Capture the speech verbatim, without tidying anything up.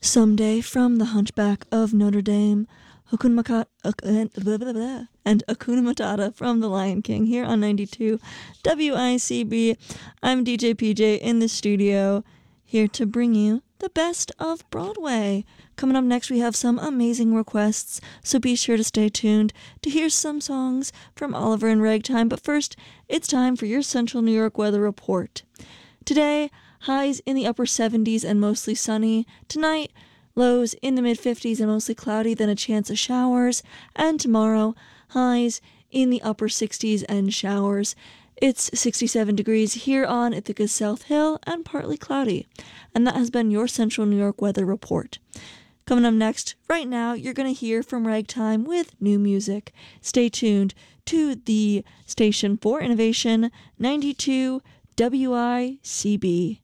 Someday from The Hunchback of Notre Dame, Hakuna Maka- uh, blah, blah, blah, and Hakuna Matata from The Lion King here on ninety-two W I C B. I'm D J P J in the studio, here to bring you the best of Broadway. Coming up next, we have some amazing requests, so be sure to stay tuned to hear some songs from Oliver and Ragtime. But first, it's time for your Central New York weather report. Today, highs in the upper seventies and mostly sunny. Tonight, lows in the mid-fifties and mostly cloudy, then a chance of showers. And tomorrow, highs in the upper sixties and showers. It's sixty-seven degrees here on Ithaca South Hill and partly cloudy. And that has been your Central New York weather report. Coming up next, right now, you're going to hear from Ragtime with new music. Stay tuned to the station for innovation, ninety-two W I C B.